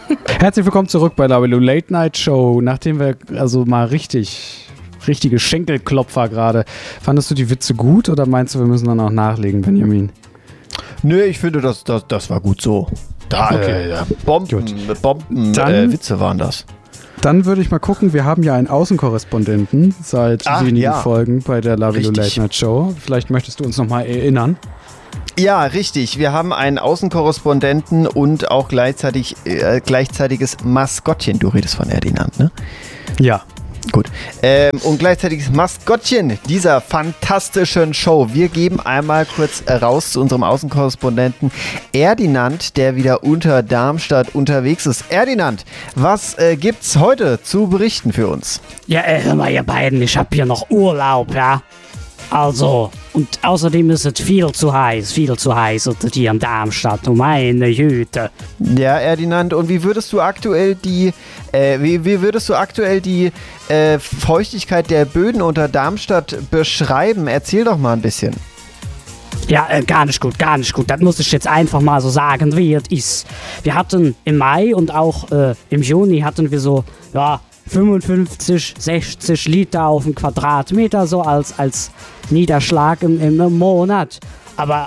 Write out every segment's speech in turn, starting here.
Herzlich willkommen zurück bei der Late Night Show. Nachdem wir also mal richtige Schenkelklopfer gerade. Fandest du die Witze gut oder meinst du, wir müssen dann auch nachlegen, Benjamin? Nö, ich finde, das war gut so. Bombenwitze waren das. Dann würde ich mal gucken, wir haben ja einen Außenkorrespondenten seit wenigen Folgen bei der Lavilo Late Night Show. Vielleicht möchtest du uns nochmal erinnern. Ja, richtig. Wir haben einen Außenkorrespondenten und auch gleichzeitiges Maskottchen. Du redest von Ferdinand, ne? Ja. Gut. Und gleichzeitiges Maskottchen dieser fantastischen Show. Wir geben einmal kurz raus zu unserem Außenkorrespondenten Ferdinand, der wieder unter Darmstadt unterwegs ist. Ferdinand, was gibt's heute zu berichten für uns? Ja, hör mal, ihr beiden, ich hab hier noch Urlaub, ja? Also, und außerdem ist es viel zu heiß unter hier in Darmstadt, oh meine Güte. Ja, Ferdinand, und wie würdest du aktuell die Feuchtigkeit der Böden unter Darmstadt beschreiben? Erzähl doch mal ein bisschen. Ja, gar nicht gut. Das muss ich jetzt einfach mal so sagen, wie es ist. Wir hatten im Mai und auch im Juni hatten wir so, 55, 60 Liter auf den Quadratmeter, so als Niederschlag im Monat. Aber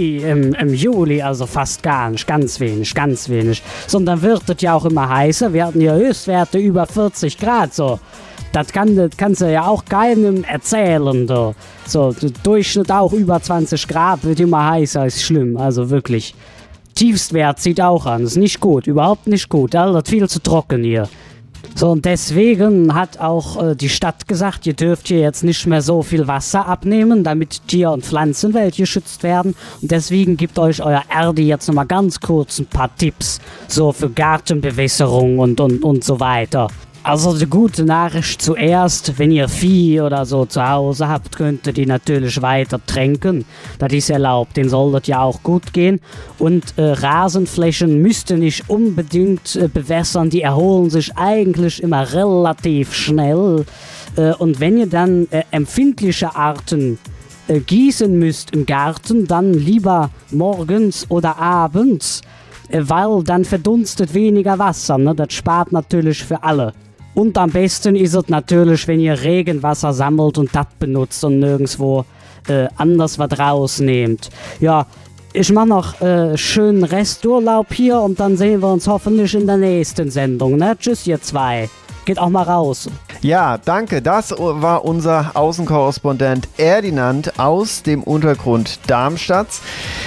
im Juli also fast gar nicht, ganz wenig. Sondern wird es ja auch immer heißer. Wir hatten ja Höchstwerte über 40 Grad, so. Das kannst du ja auch keinem erzählen, du. So, der Durchschnitt auch über 20 Grad, wird immer heißer, ist schlimm, also wirklich. Tiefstwert sieht auch an, ist nicht gut, überhaupt nicht gut, das ist viel zu trocken hier. So, und deswegen hat auch die Stadt gesagt, ihr dürft hier jetzt nicht mehr so viel Wasser abnehmen, damit Tier- und Pflanzenwelt geschützt werden. Und deswegen gibt euch euer Erdi jetzt nochmal ganz kurz ein paar Tipps, so für Gartenbewässerung und so weiter. Also die gute Nachricht zuerst, wenn ihr Vieh oder so zu Hause habt, könnt ihr die natürlich weiter tränken. Das ist erlaubt, denen soll das ja auch gut gehen. Und Rasenflächen müsst ihr nicht unbedingt bewässern, die erholen sich eigentlich immer relativ schnell. Und wenn ihr dann empfindliche Arten gießen müsst im Garten, dann lieber morgens oder abends, weil dann verdunstet weniger Wasser, ne? Das spart natürlich für alle. Und am besten ist es natürlich, wenn ihr Regenwasser sammelt und das benutzt und nirgendwo anders was rausnehmt. Ja, ich mache noch schönen Resturlaub hier und dann sehen wir uns hoffentlich in der nächsten Sendung. Ne? Tschüss, ihr zwei. Geht auch mal raus. Ja, danke. Das war unser Außenkorrespondent Ferdinand aus dem Untergrund Darmstadts.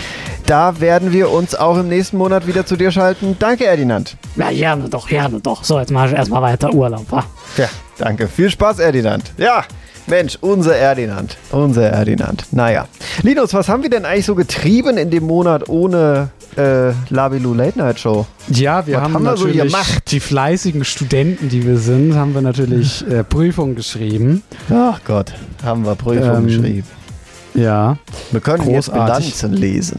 Da werden wir uns auch im nächsten Monat wieder zu dir schalten. Danke, Ferdinand. Ja, gerne doch. So, jetzt mache ich erstmal weiter Urlaub, wa? Ja, danke. Viel Spaß, Ferdinand. Ja, Mensch, unser Ferdinand. Naja. Linus, was haben wir denn eigentlich so getrieben in dem Monat ohne Lavilo Late Night Show? Ja, wir haben natürlich so die fleißigen Studenten, die wir sind, haben wir natürlich Prüfungen geschrieben. Ach Gott, haben wir Prüfungen geschrieben. Ja. Wir können jetzt Bilanzen lesen.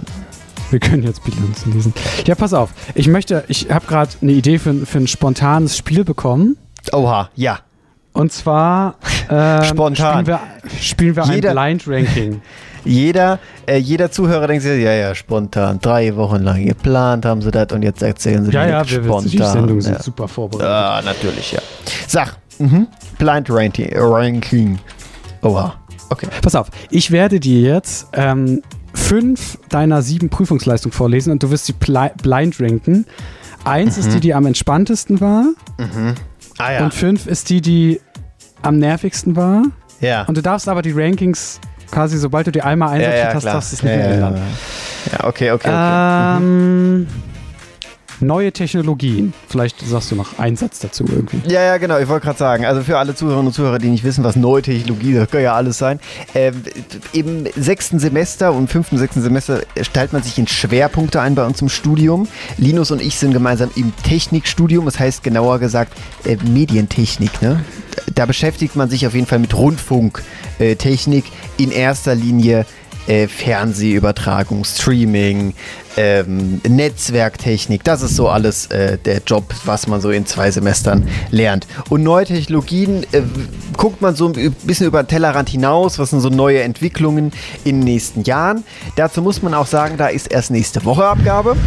Ja, pass auf. Ich habe gerade eine Idee für ein spontanes Spiel bekommen. Oha, ja. Und zwar spontan. Spielen wir ein Blind Ranking. Jeder Zuhörer denkt sich, ja, spontan. 3 Wochen lang geplant haben sie das und jetzt erzählen sie spontan. Die Sendungen sind super vorbereitet. Ja, natürlich, ja. Sag, Blind Ranking. Oha. Okay. Pass auf, ich werde dir jetzt 5 deiner 7 Prüfungsleistungen vorlesen und du wirst die blind ranken. 1 ist die am entspanntesten war. Ah, ja. Und 5 ist die am nervigsten war. Ja. Und du darfst aber die Rankings quasi, sobald du die einmal einsortiert hast, darfst du es nicht mehr ändern. Ja, okay. Neue Technologien. Vielleicht sagst du noch einen Satz dazu irgendwie. Ja, genau. Ich wollte gerade sagen, also für alle Zuhörerinnen und Zuhörer, die nicht wissen, was neue Technologie, das kann ja alles sein. Im 6. Semester und 5. und 6. Semester stellt man sich in Schwerpunkte ein bei uns im Studium. Linus und ich sind gemeinsam im Technikstudium, das heißt genauer gesagt Medientechnik. Ne? Da beschäftigt man sich auf jeden Fall mit Rundfunktechnik, in erster Linie Fernsehübertragung, Streaming, Netzwerktechnik, das ist so alles der Job, was man so in 2 Semestern lernt. Und neue Technologien guckt man so ein bisschen über den Tellerrand hinaus, was sind so neue Entwicklungen in den nächsten Jahren. Dazu muss man auch sagen, da ist erst nächste Woche Abgabe.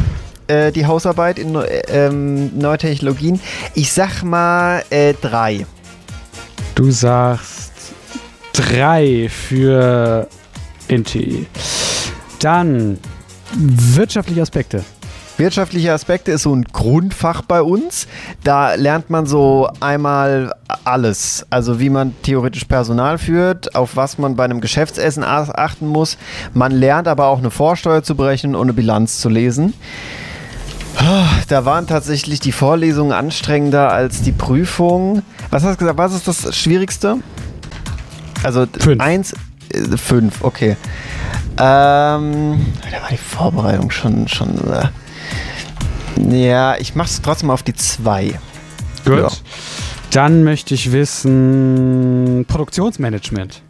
die Hausarbeit in neue Technologien. Ich sag mal 3. Du sagst 3 für Inti. Dann wirtschaftliche Aspekte. Wirtschaftliche Aspekte ist so ein Grundfach bei uns. Da lernt man so einmal alles. Also wie man theoretisch Personal führt, auf was man bei einem Geschäftsessen achten muss. Man lernt aber auch eine Vorsteuer zu berechnen und eine Bilanz zu lesen. Da waren tatsächlich die Vorlesungen anstrengender als die Prüfung. Was hast du gesagt? Was ist das Schwierigste? Also 5, okay. Da war die Vorbereitung schon ja, ich mach's trotzdem auf die 2. Gut. Ja. Dann möchte ich wissen, Produktionsmanagement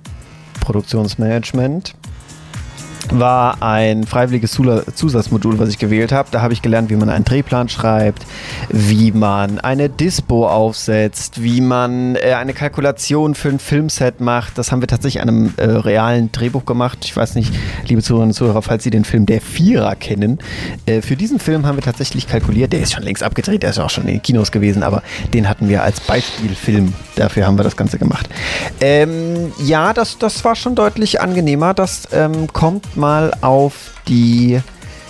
war ein freiwilliges Zusatzmodul, was ich gewählt habe. Da habe ich gelernt, wie man einen Drehplan schreibt, wie man eine Dispo aufsetzt, wie man eine Kalkulation für ein Filmset macht. Das haben wir tatsächlich an einem realen Drehbuch gemacht. Ich weiß nicht, liebe Zuhörerinnen und Zuhörer, falls Sie den Film Der Vierer kennen. Für diesen Film haben wir tatsächlich kalkuliert. Der ist schon längst abgedreht, der ist auch schon in den Kinos gewesen, aber den hatten wir als Beispielfilm. Dafür haben wir das Ganze gemacht. Ja, das war schon deutlich angenehmer. Das kommt mal auf die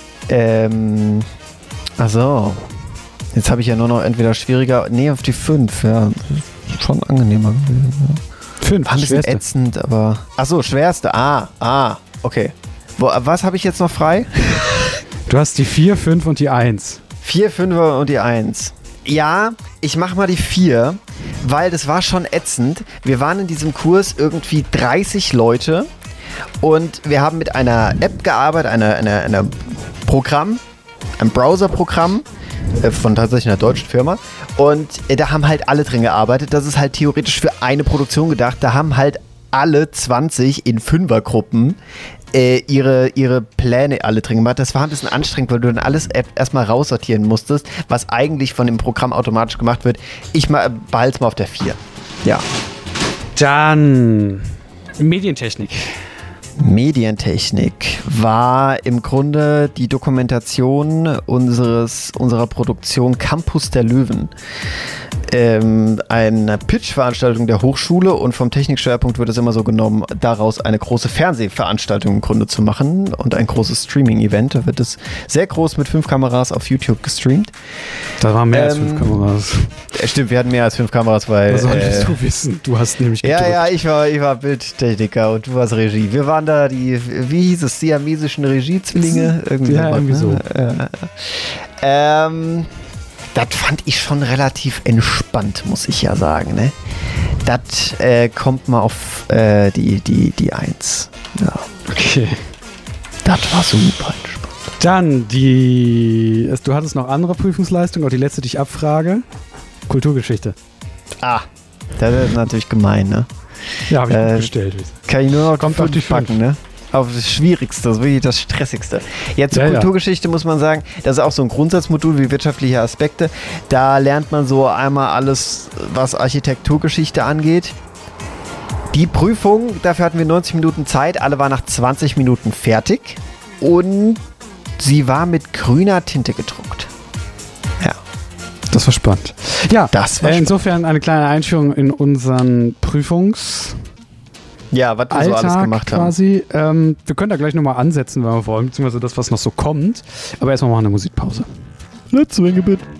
also jetzt habe ich ja nur noch entweder schwieriger, auf die 5, ja, schon angenehmer gewesen. Ja. 5, war ein bisschen ätzend, aber schwerste, okay. Was habe ich jetzt noch frei? Du hast die 4, 5 und die 1. 4, 5 und die 1. Ja, ich mach mal die 4, weil das war schon ätzend. Wir waren in diesem Kurs irgendwie 30 Leute und wir haben mit einer App gearbeitet, einem Browser-Programm von tatsächlich einer deutschen Firma und da haben halt alle drin gearbeitet. Das ist halt theoretisch für eine Produktion gedacht. Da haben halt alle 20 in 5er-Gruppen ihre Pläne alle drin gemacht. Das war ein bisschen anstrengend, weil du dann alles erstmal raussortieren musstest, was eigentlich von dem Programm automatisch gemacht wird. Ich behalte es mal auf der 4. Ja. Dann Medientechnik. Medientechnik war im Grunde die Dokumentation unserer Produktion Campus der Löwen. Eine Pitch-Veranstaltung der Hochschule und vom Technikschwerpunkt wird es immer so genommen, daraus eine große Fernsehveranstaltung im Grunde zu machen und ein großes Streaming-Event. Da wird es sehr groß mit 5 Kameras auf YouTube gestreamt. Da waren mehr als 5 Kameras. Stimmt, wir hatten mehr als 5 Kameras, weil... Was solltest du wissen? Du hast nämlich gedrückt. Ja, ich war Bildtechniker und du warst Regie. Wir waren da die, wie hieß es, siamesischen Regiezwillinge? Irgendwie so. Das fand ich schon relativ entspannt, muss ich ja sagen. Ne? Das kommt mal auf die 1. Ja. Okay. Das war super entspannt. Dann du hattest noch andere Prüfungsleistungen, auch die letzte, die ich abfrage. Kulturgeschichte. Das ist natürlich gemein, ne? Ja, habe ich gut gestellt. Kann ich nur noch kommt auf die packen, ne? Auf das Schwierigste, das ist wirklich das Stressigste. Jetzt zur Kulturgeschichte muss man sagen, das ist auch so ein Grundsatzmodul wie wirtschaftliche Aspekte. Da lernt man so einmal alles, was Architekturgeschichte angeht. Die Prüfung, dafür hatten wir 90 Minuten Zeit, alle waren nach 20 Minuten fertig und sie war mit grüner Tinte gedruckt. Ja. Das war spannend. Ja, das war insofern eine kleine Einführung in unseren was wir so alles gemacht haben. Quasi. Wir können da gleich nochmal ansetzen, wenn wir wollen, beziehungsweise das, was noch so kommt. Aber erstmal machen wir eine Musikpause. Let's swing a bit.